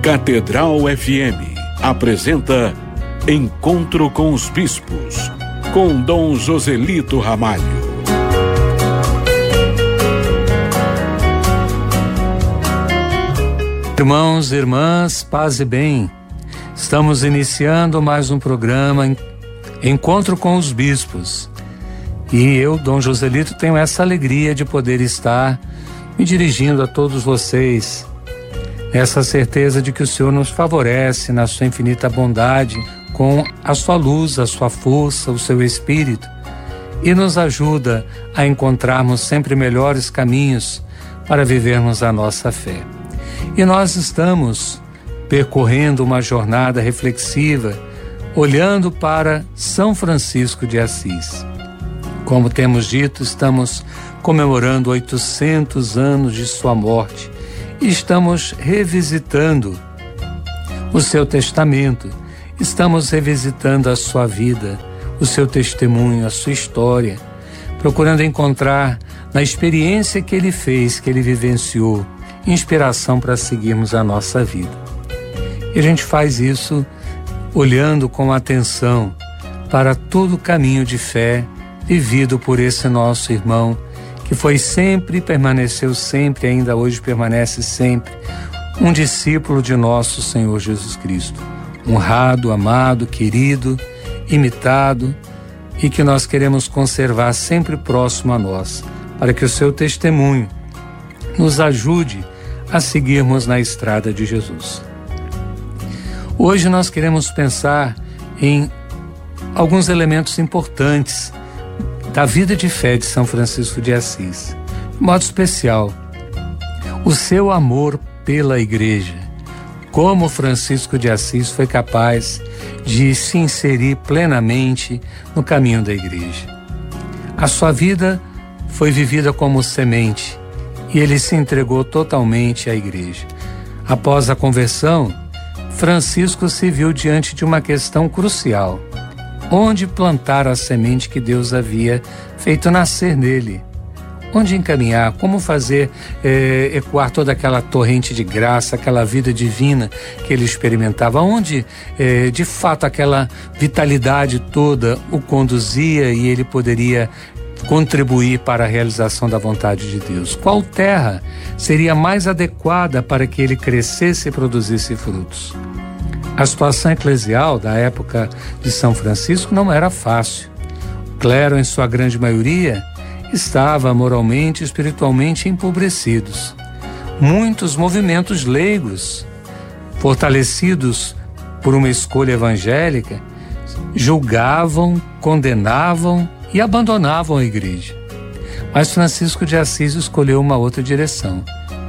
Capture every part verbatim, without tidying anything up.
Catedral F M apresenta Encontro com os Bispos, com Dom Joselito Ramalho. Irmãos e irmãs, paz e bem. Estamos iniciando mais um programa Encontro com os Bispos. E eu, Dom Joselito, tenho essa alegria de poder estar me dirigindo a todos vocês, essa certeza de que o Senhor nos favorece na sua infinita bondade, com a sua luz, a sua força, o seu Espírito, e nos ajuda a encontrarmos sempre melhores caminhos para vivermos a nossa fé. E nós estamos percorrendo uma jornada reflexiva, olhando para São Francisco de Assis. Como temos dito, estamos comemorando oitocentos anos de sua morte e estamos revisitando o seu testamento, estamos revisitando a sua vida, o seu testemunho, a sua história, procurando encontrar na experiência que ele fez, que ele vivenciou, inspiração para seguirmos a nossa vida. E a gente faz isso olhando com atenção para todo o caminho de fé vivido por esse nosso irmão, que foi sempre, permaneceu sempre, ainda hoje permanece sempre, um discípulo de nosso Senhor Jesus Cristo, honrado, amado, querido, imitado, e que nós queremos conservar sempre próximo a nós, para que o seu testemunho nos ajude a seguirmos na estrada de Jesus. Hoje nós queremos pensar em alguns elementos importantes da vida de fé de São Francisco de Assis. De modo especial, o seu amor pela Igreja. Como Francisco de Assis foi capaz de se inserir plenamente no caminho da Igreja. A sua vida foi vivida como semente e ele se entregou totalmente à Igreja. Após a conversão, Francisco se viu diante de uma questão crucial: onde plantar a semente que Deus havia feito nascer nele? Onde encaminhar? Como fazer é, ecoar toda aquela torrente de graça, aquela vida divina que ele experimentava? Onde, é, de fato, aquela vitalidade toda o conduzia e ele poderia contribuir para a realização da vontade de Deus? Qual terra seria mais adequada para que ele crescesse e produzisse frutos? A situação eclesial da época de São Francisco não era fácil. O clero, em sua grande maioria, estava moralmente e espiritualmente empobrecidos. Muitos movimentos leigos, fortalecidos por uma escolha evangélica, julgavam, condenavam e abandonavam a Igreja. Mas Francisco de Assis escolheu uma outra direção.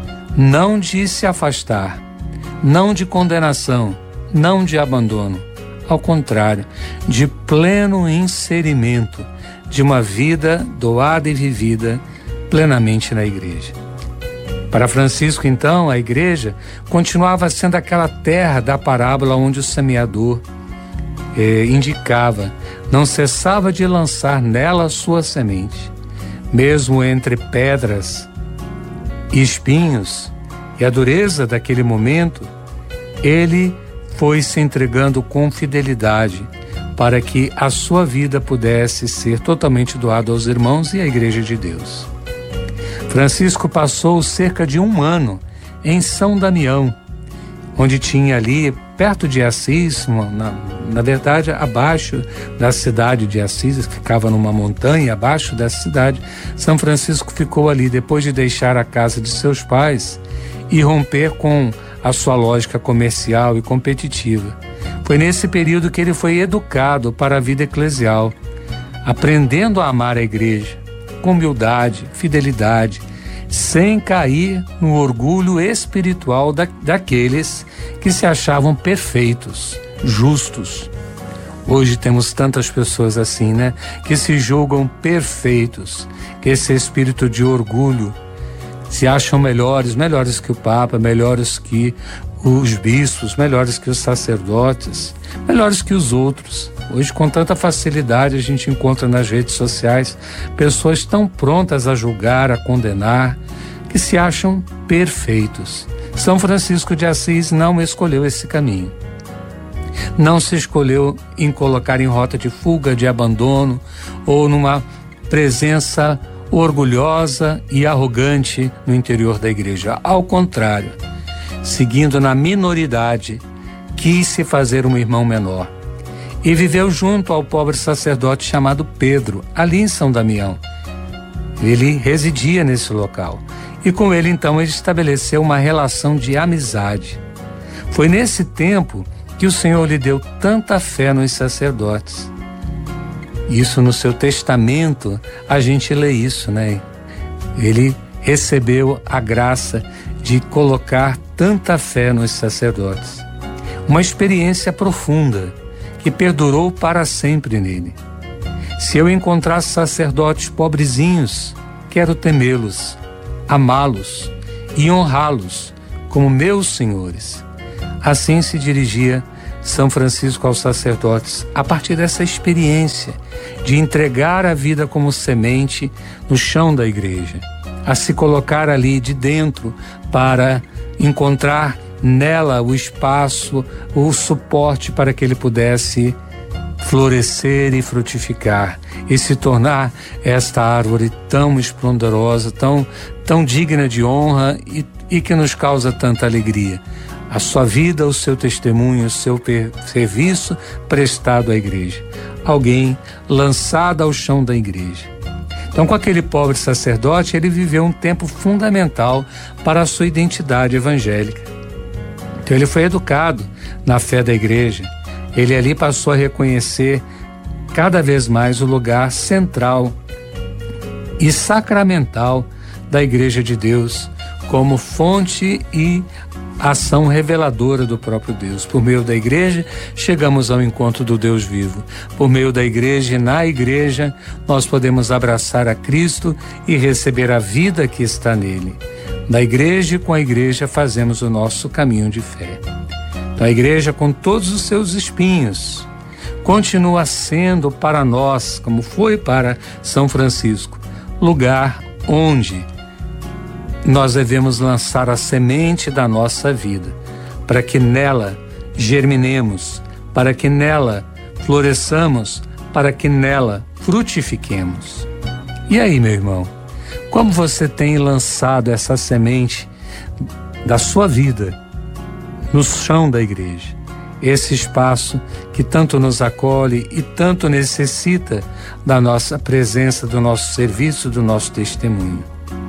Não de se afastar, não de condenação, não de abandono, ao contrário, de pleno inserimento de uma vida doada e vivida plenamente na Igreja. Para Francisco, então, a Igreja continuava sendo aquela terra da parábola onde o semeador eh, indicava, não cessava de lançar nela a sua semente, mesmo entre pedras e espinhos e a dureza daquele momento, ele foi se entregando com fidelidade para que a sua vida pudesse ser totalmente doada aos irmãos e à Igreja de Deus. Francisco passou cerca de um ano em São Damião, onde tinha ali, perto de Assis, na, na verdade, abaixo da cidade de Assis, ficava numa montanha abaixo dessa cidade. São Francisco ficou ali depois de deixar a casa de seus pais e romper com a sua lógica comercial e competitiva. Foi nesse período que ele foi educado para a vida eclesial, aprendendo a amar a Igreja, com humildade, fidelidade, sem cair no orgulho espiritual da, daqueles que se achavam perfeitos, justos. Hoje temos tantas pessoas assim, né? Que se julgam perfeitos, que esse espírito de orgulho, se acham melhores, melhores que o Papa, melhores que os bispos, melhores que os sacerdotes, melhores que os outros. Hoje, com tanta facilidade, a gente encontra nas redes sociais pessoas tão prontas a julgar, a condenar, que se acham perfeitos, São Francisco de Assis não escolheu esse caminho. Não se escolheu em colocar em rota de fuga, de abandono ou numa presença orgulhosa e arrogante no interior da igreja. Ao contrário, seguindo na minoridade, quis se fazer um irmão menor e viveu junto ao pobre sacerdote chamado Pedro, ali em São Damião. Ele residia nesse local e com ele então ele estabeleceu uma relação de amizade. Foi nesse tempo que o Senhor lhe deu tanta fé nos sacerdotes. Isso no seu testamento, a gente lê isso, né? Ele recebeu a graça de colocar tanta fé nos sacerdotes. Uma experiência profunda que perdurou para sempre nele. Se eu encontrar sacerdotes pobrezinhos, quero temê-los, amá-los e honrá-los como meus senhores. Assim se dirigia São Francisco aos sacerdotes, a partir dessa experiência de entregar a vida como semente no chão da igreja, a se colocar ali de dentro para encontrar nela o espaço, o suporte para que ele pudesse florescer e frutificar e se tornar esta árvore tão esplendorosa, tão, tão digna de honra e, e que nos causa tanta alegria. A sua vida, o seu testemunho, o seu serviço prestado à igreja. Alguém lançado ao chão da igreja. Então, com aquele pobre sacerdote, ele viveu um tempo fundamental para a sua identidade evangélica. Então, ele foi educado na fé da igreja. Ele ali passou a reconhecer cada vez mais o lugar central e sacramental da Igreja de Deus como fonte e ação reveladora do próprio Deus. Por meio da igreja, chegamos ao encontro do Deus vivo. Por meio da igreja e na igreja, nós podemos abraçar a Cristo e receber a vida que está nele. Da igreja e com a igreja fazemos o nosso caminho de fé. Então, a igreja, com todos os seus espinhos, continua sendo para nós, como foi para São Francisco, lugar onde nós devemos lançar a semente da nossa vida, para que nela germinemos, para que nela floresçamos, para que nela frutifiquemos. E aí, meu irmão, como você tem lançado essa semente da sua vida no chão da igreja? Esse espaço que tanto nos acolhe e tanto necessita da nossa presença, do nosso serviço, do nosso testemunho.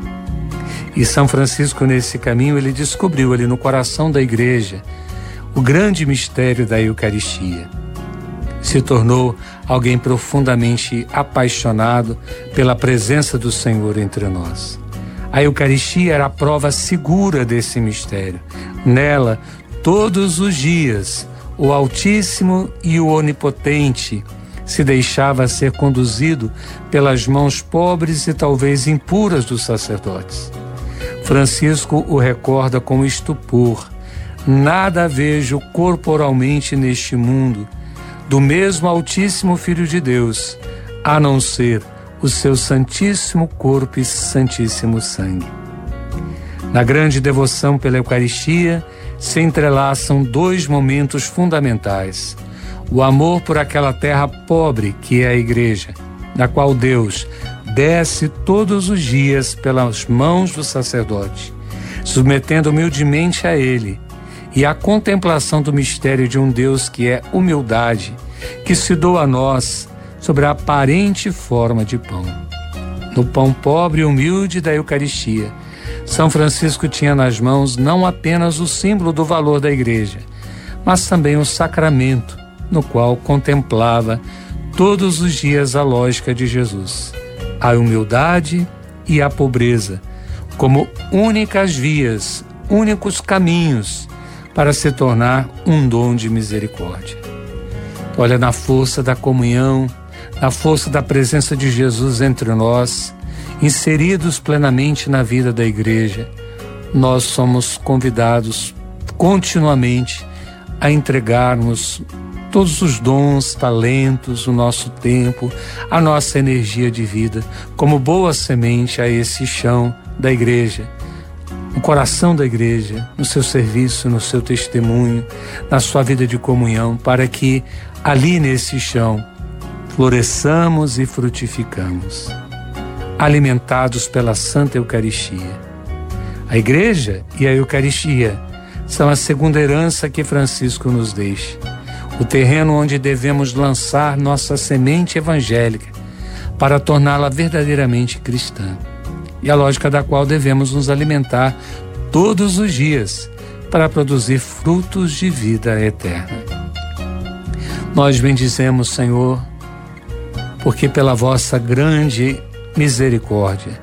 E São Francisco, nesse caminho, ele descobriu ali no coração da igreja o grande mistério da Eucaristia. Se tornou alguém profundamente apaixonado pela presença do Senhor entre nós. A Eucaristia era a prova segura desse mistério. Nela, todos os dias, o Altíssimo e o Onipotente se deixava ser conduzido pelas mãos pobres e talvez impuras dos sacerdotes. Francisco o recorda com estupor. Nada vejo corporalmente neste mundo do mesmo Altíssimo Filho de Deus, a não ser o seu Santíssimo Corpo e Santíssimo Sangue. Na grande devoção pela Eucaristia se entrelaçam dois momentos fundamentais: o amor por aquela terra pobre que é a igreja, na qual Deus desce todos os dias pelas mãos do sacerdote, submetendo humildemente a ele, e a contemplação do mistério de um Deus que é humildade, que se doa a nós sobre a aparente forma de pão. No pão pobre e humilde da Eucaristia, São Francisco tinha nas mãos não apenas o símbolo do valor da igreja, mas também o sacramento, no qual contemplava todos os dias a lógica de Jesus, a humildade e a pobreza, como únicas vias, únicos caminhos para se tornar um dom de misericórdia. Olha, na força da comunhão, na força da presença de Jesus entre nós, inseridos plenamente na vida da igreja, nós somos convidados continuamente a entregarmos todos os dons, talentos, o nosso tempo, a nossa energia de vida, como boa semente a esse chão da igreja, no coração da igreja, no seu serviço, no seu testemunho, na sua vida de comunhão, para que ali nesse chão floresçamos e frutificamos, alimentados pela Santa Eucaristia. A igreja e a Eucaristia são a segunda herança que Francisco nos deixa, o terreno onde devemos lançar nossa semente evangélica para torná-la verdadeiramente cristã, e a lógica da qual devemos nos alimentar todos os dias para produzir frutos de vida eterna. Nós bendizemos, Senhor, porque pela vossa grande misericórdia,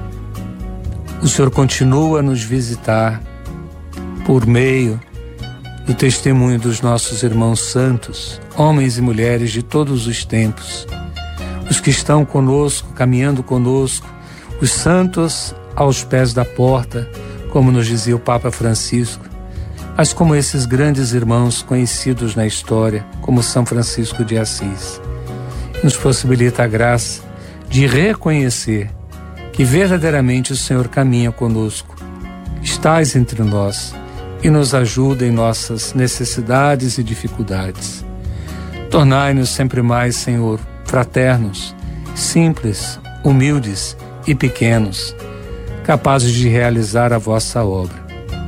o Senhor continua a nos visitar por meio do testemunho dos nossos irmãos santos, homens e mulheres de todos os tempos, os que estão conosco, caminhando conosco, os santos aos pés da porta, como nos dizia o Papa Francisco, mas como esses grandes irmãos conhecidos na história, como São Francisco de Assis. Nos possibilita a graça de reconhecer que verdadeiramente o Senhor caminha conosco, estás entre nós e nos ajuda em nossas necessidades e dificuldades. Tornai-nos sempre mais, Senhor, fraternos, simples, humildes e pequenos, capazes de realizar a vossa obra.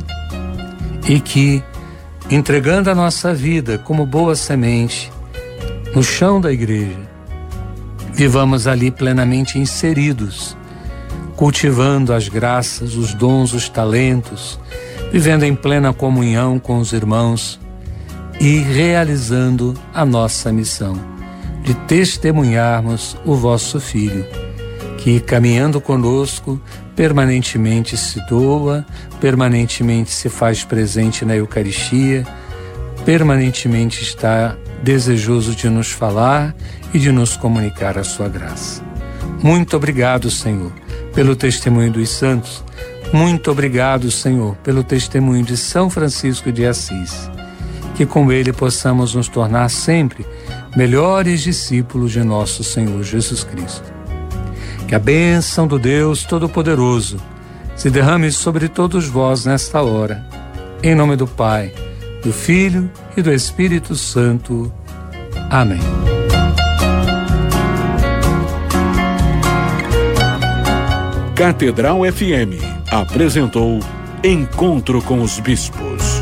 E que, entregando a nossa vida como boa semente no chão da igreja, vivamos ali plenamente inseridos, cultivando as graças, os dons, os talentos, vivendo em plena comunhão com os irmãos e realizando a nossa missão de testemunharmos o vosso Filho, que caminhando conosco permanentemente se doa, permanentemente se faz presente na Eucaristia, permanentemente está desejoso de nos falar e de nos comunicar a sua graça. Muito obrigado, Senhor, pelo testemunho dos santos. Muito obrigado, Senhor, pelo testemunho de São Francisco de Assis. Que com ele possamos nos tornar sempre melhores discípulos de nosso Senhor Jesus Cristo. Que a bênção do Deus Todo-Poderoso se derrame sobre todos vós nesta hora. Em nome do Pai, do Filho e do Espírito Santo. Amém. Catedral F M apresentou Encontro com os Bispos.